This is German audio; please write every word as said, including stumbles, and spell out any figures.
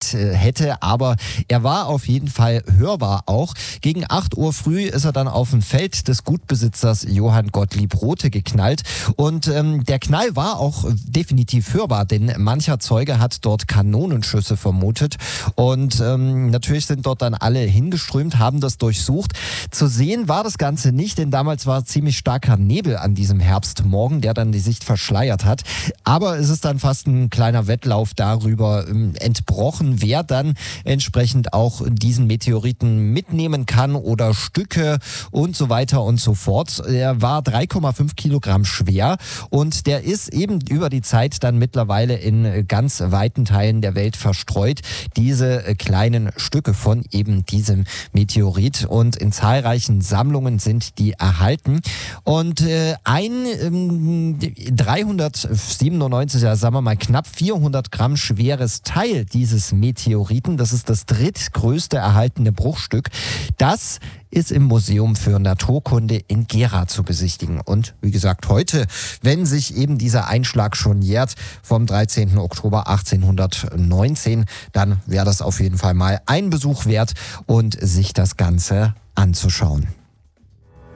gezeigt äh, hätte, aber er war auf jeden Fall hörbar auch. Gegen acht Uhr früh ist er dann auf ein Feld des Gutbesitzers Johann Gottlieb Rothe geknallt und ähm, der Knall war auch definitiv hörbar, denn mancher Zeuge hat dort Kanonenschüsse vermutet und ähm, natürlich sind dort dann alle hingeströmt, haben das durchsucht. Zu sehen war das Ganze nicht, denn damals war ziemlich starker Nebel an diesem Herbstmorgen, der dann die Sicht verschleiert hat. Aber es ist dann fast ein kleiner Wettlauf darüber ähm, entbrochen, wer dann entsprechend auch diesen Meteoriten mitnehmen kann oder Stücke und so weiter und so fort. Er war drei Komma fünf Kilogramm schwer und der ist eben über die Zeit dann mittlerweile in ganz weiten Teilen der Welt verstreut, diese kleinen Stücke von eben diesem Meteorit, und in zahlreichen Sammlungen sind die erhalten. Und äh, ein ähm, dreihundertsiebenundneunzig, ja, sagen wir mal knapp vierhundert Gramm schweres Teil dieses Meteoriten, das ist das drittgrößte erhaltene Bruchstück, das ist im Museum für Naturkunde in Gera zu besichtigen. Und wie gesagt, heute, wenn sich eben dieser Einschlag schon jährt vom dreizehnten Oktober achtzehnhundertneunzehn, dann wäre das auf jeden Fall mal ein Besuch wert und sich das Ganze anzuschauen.